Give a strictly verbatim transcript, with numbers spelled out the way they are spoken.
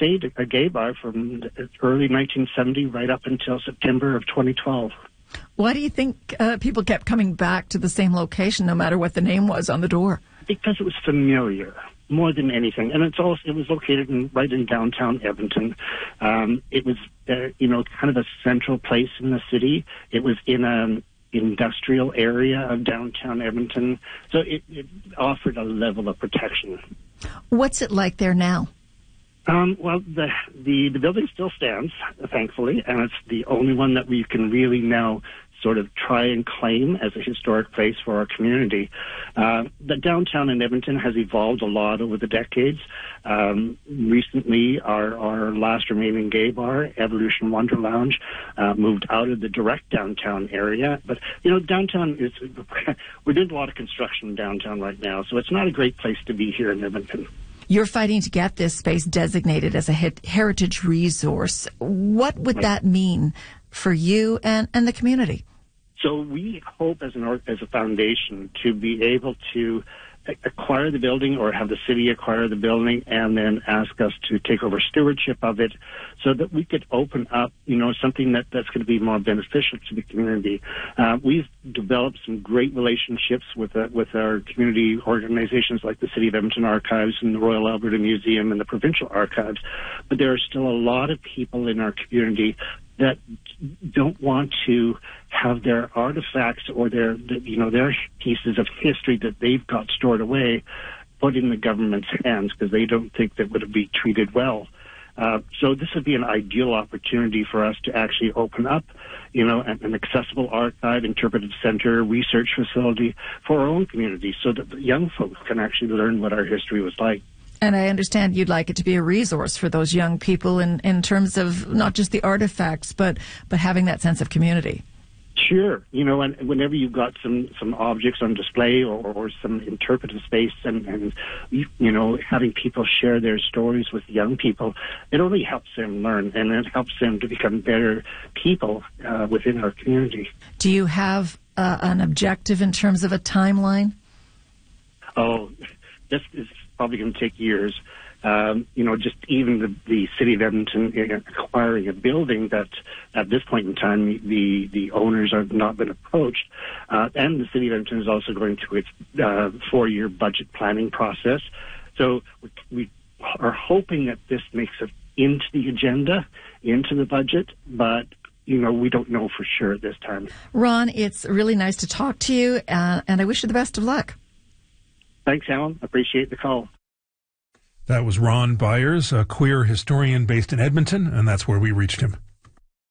stayed a gay bar from early nineteen seventy right up until September of twenty twelve. Why do you think uh, people kept coming back to the same location, no matter what the name was on the door? Because it was familiar, more than anything. And it's also, it was located in, right in downtown Edmonton. Um, it was, uh, you know, kind of a central place in the city. It was in an industrial area of downtown Edmonton. So it, it offered a level of protection. What's it like there now? Um, well, the, the the building still stands, thankfully, and it's the only one that we can really now sort of try and claim as a historic place for our community. Uh, the downtown in Edmonton has evolved a lot over the decades. Um, recently, our, our last remaining gay bar, Evolution Wonder Lounge, uh, moved out of the direct downtown area. But, you know, downtown is, we're doing a lot of construction downtown right now, so it's not a great place to be here in Edmonton. You're fighting to get this space designated as a heritage resource. What would that mean for you and, and the community? So we hope as an as a foundation to be able to acquire the building or have the city acquire the building and then ask us to take over stewardship of it so that we could open up, you know, something that, that's going to be more beneficial to the community. Uh, we've developed some great relationships with uh, with our community organizations like the City of Edmonton Archives and the Royal Alberta Museum and the Provincial Archives, but there are still a lot of people in our community that don't want to have their artifacts or their, you know, their pieces of history that they've got stored away put in the government's hands because they don't think that would be treated well. Uh, so this would be an ideal opportunity for us to actually open up, you know, an, an accessible archive, interpretive center, research facility for our own community so that the young folks can actually learn what our history was like. And I understand you'd like it to be a resource for those young people in, in terms of not just the artifacts, but, but having that sense of community. Sure. You know, and whenever you've got some, some objects on display or, or some interpretive space and, and, you know, having people share their stories with young people, it only helps them learn and it helps them to become better people uh, within our community. Do you have uh, an objective in terms of a timeline? Oh, this is probably going to take years. Um, you know, just even the, the City of Edmonton acquiring a building that at this point in time the, the owners have not been approached. Uh, and the City of Edmonton is also going through its uh, four-year budget planning process. So we, we are hoping that this makes it into the agenda, into the budget, but you know, we don't know for sure at this time. Ron, it's really nice to talk to you, uh, and I wish you the best of luck. Thanks, Alan. Appreciate the call. That was Ron Byers, a queer historian based in Edmonton, and that's where we reached him.